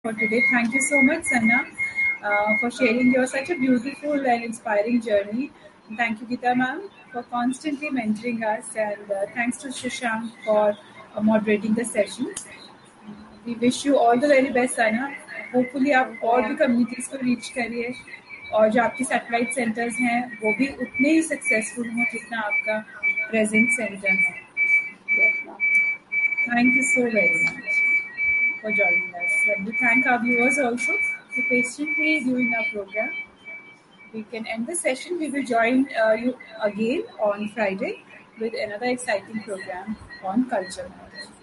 for today. Thank you so much, Sana, for sharing your such a beautiful and inspiring journey. And thank you, Gita ma'am, for constantly mentoring us. And thanks to Shashank for moderating the session. We wish you all the very best, Sana. Hopefully आप और भी communities को reach करिए और जो आपके satellite centers हैं वो भी उतने ही successful हों जितना आपका present center है. Thank you so very much for joining us. And we thank our viewers also for patiently viewing our program. We can end the session. We will join you again on Friday with another exciting program on culture.